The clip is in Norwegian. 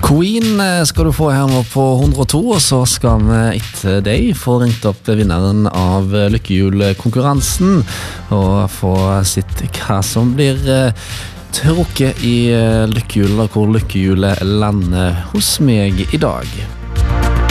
Queen skal du få her nå på 102, og så skal vi etter deg få ringt opp vinneren av lykkehjul-konkurransen og få sett hva som blir trukket i lykkehjulet, og hvor lykkehjulet lander hos meg i dag.